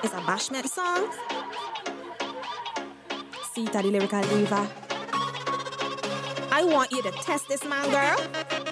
It's a bashment song. Sita the lyrical diva. I want you to test this man, girl.